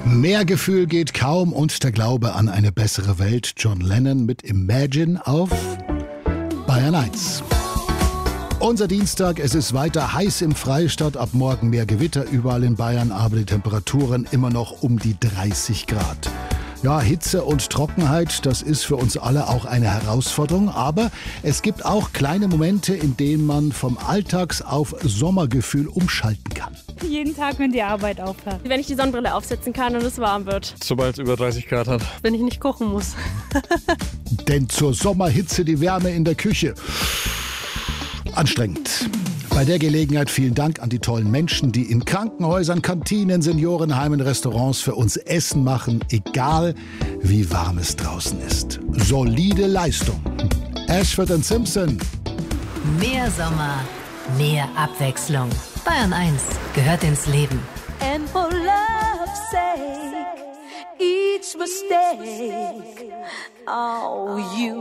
Mehr Gefühl geht kaum und der Glaube an eine bessere Welt. John Lennon mit Imagine auf Bayern 1. Unser Dienstag, es ist weiter heiß im Freistaat, ab morgen mehr Gewitter überall in Bayern, aber die Temperaturen immer noch um die 30 Grad. Ja, Hitze und Trockenheit, das ist für uns alle auch eine Herausforderung, aber es gibt auch kleine Momente, in denen man vom Alltags- auf Sommergefühl umschalten kann. Jeden Tag, wenn die Arbeit aufhört. Wenn ich die Sonnenbrille aufsetzen kann und es warm wird. Sobald es über 30 Grad hat. Wenn ich nicht kochen muss. Denn zur Sommerhitze die Wärme in der Küche. Anstrengend. Bei der Gelegenheit vielen Dank an die tollen Menschen, die in Krankenhäusern, Kantinen, Seniorenheimen, Restaurants für uns Essen machen, egal wie warm es draußen ist. Solide Leistung. Ashford & Simpson. Mehr Sommer, mehr Abwechslung. Bayern 1 gehört ins Leben. And for love's sake, each mistake, oh, you